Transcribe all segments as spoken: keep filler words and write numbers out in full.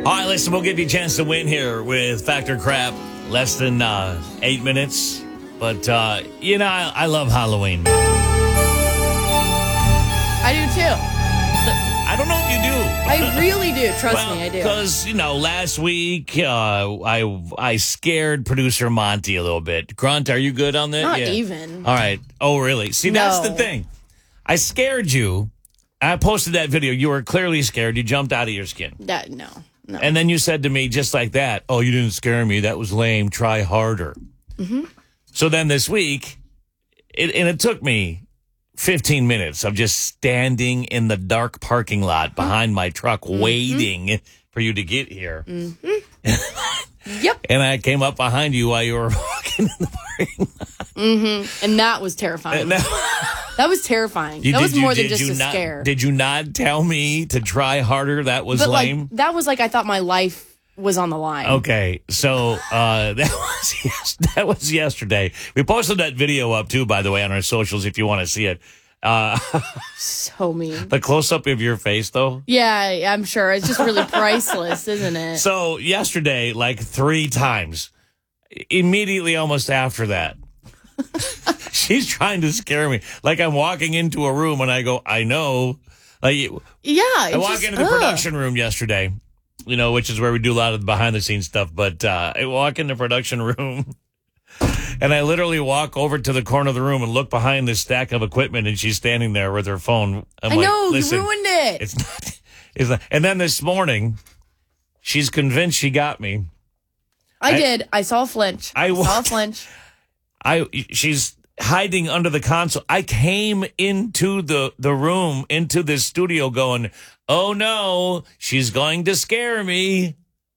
All right, listen, we'll give you a chance to win here with Factor Crap. Less than uh, eight minutes. But, uh, you know, I, I love Halloween. I do, too. I don't know if you do. I really do. Trust well, me, I do. Because, you know, last week uh, I I scared producer Monty a little bit. Grunt, are you good on that? Not yeah. even. All right. Oh, really? See, No. that's the thing. I scared you. I posted that video. You were clearly scared. You jumped out of your skin. That no, no. And then you said to me just like that, oh, you didn't scare me. That was lame. Try harder. Mm-hmm. So then this week, it, and it took me fifteen minutes of just standing in the dark parking lot behind my truck mm-hmm. waiting for you to get here. Mm-hmm. Yep. And I came up behind you while you were walking in the parking lot. Mm-hmm. And that was terrifying. That, that was terrifying. You, that was you, more than just a not, scare. Did you not tell me to try harder? That was but lame? Like, that was like I thought my life was on the line. Okay, so uh, that was yes, that was yesterday. We posted that video up, too, by the way, on our socials if you want to see it. Uh, so mean. The close-up of your face, though? Yeah, I'm sure. It's just really priceless, isn't it? So yesterday, like three times, immediately almost after that, she's trying to scare me. Like I'm walking into a room and I go, I know. Like, yeah. I walk just, into the ugh. production room yesterday, you know, which is where we do a lot of the behind-the-scenes stuff. But uh, I walk in the production room. And I literally walk over to the corner of the room and look behind this stack of equipment, and she's standing there with her phone. I'm I like, know, listen, you ruined it. It's not, it's not. And then this morning, she's convinced she got me. I, I did. I saw a flinch. I, I saw a flinch. I she's hiding under the console. I came into the, the room, into this studio going, oh, no, she's going to scare me.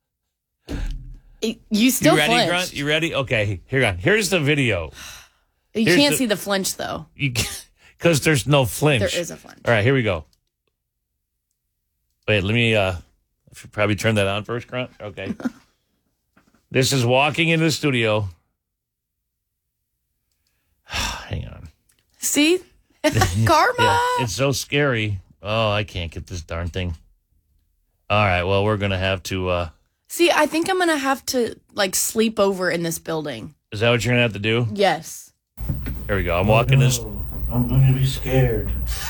You still you ready, flinched. Grunt? You ready? Okay, here on. Here's the video. You Here's can't the, see the flinch, though. Because there's no flinch. There is a flinch. All right, here we go. Wait, let me, uh, I should probably turn that on first, Grunt. Okay. This is walking into the studio. Hang on. See? Karma. Yeah, it's so scary. Oh, I can't get this darn thing. All right, well, we're going to have to... Uh, See, I think I'm going to have to, like, sleep over in this building. Is that what you're going to have to do? Yes. Here we go. I'm walking oh, no. this. I'm going to be scared.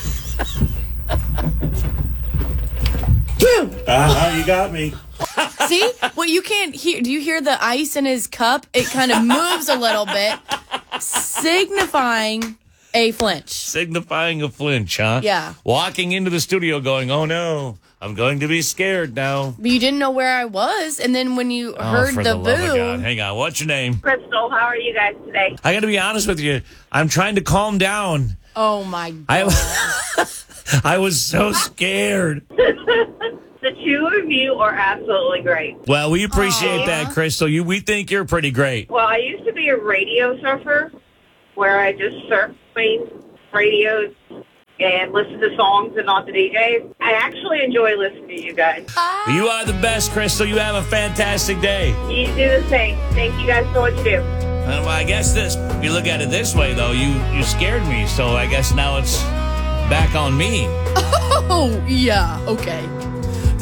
Ah, you got me. See? Well, you can't hear. Do you hear the ice in his cup? It kind of moves a little bit, signifying a flinch. Signifying a flinch, huh? Yeah. Walking into the studio going, oh, no, I'm going to be scared now. But you didn't know where I was, and then when you Oh, heard for the, the love of boo. God. Hang on. What's your name? Crystal, how are you guys today? I got to be honest with you. I'm trying to calm down. Oh, my God. I, I was so scared. The two of you are absolutely great. Well, we appreciate Aww. that, Crystal. You, we think you're pretty great. Well, I used to be a radio surfer where I just surfed between radios and listen to songs and not the D Js. I actually enjoy listening to you guys. You are the best, Crystal. You have a fantastic day. You do the same. Thank you guys for what you do. Well, I guess this, if you look at it this way, though, you, you scared me. So I guess now it's back on me. Oh, yeah. Okay.